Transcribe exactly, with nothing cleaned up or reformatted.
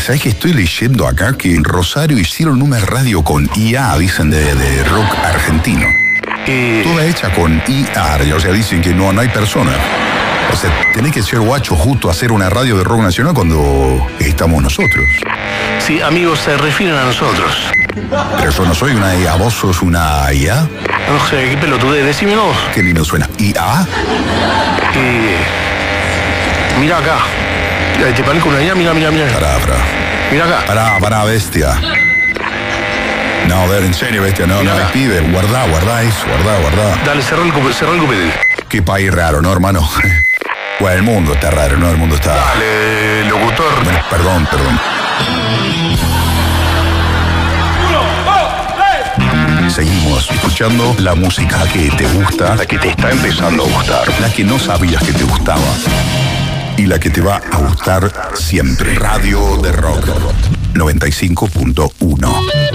¿sabés que estoy leyendo acá que en Rosario hicieron una radio con I A, dicen, de, de rock argentino? Eh... Toda hecha con I A, o sea, dicen que no, no hay persona. O sea, tenés que ser guacho justo a hacer una radio de rock nacional cuando estamos nosotros. Sí, amigos, se refieren a nosotros. Pero yo no soy una I A, ¿vos sos una I A? No sé, qué pelotudez, decime vos. Qué lindo suena. ¿I A? Eh... Mira acá. ¿Te parezco una I A? Mira, mira, mira. Pará, pará. Mira acá. Pará, pará, bestia. No, a ver, en serio, bestia, no, Mira no me acá. pide. Guardá, guardá eso, guardá, guardá. Dale, cerrá el, cup- cerrá el cupete. Qué país raro, ¿no, hermano? Bueno, el mundo está raro, ¿no? El mundo está... Dale, locutor. Bueno, perdón, perdón. Seguimos escuchando la música que te gusta, la que te está empezando a gustar, la que no sabías que te gustaba y la que te va a gustar siempre. Radio de Rock noventa y cinco punto uno.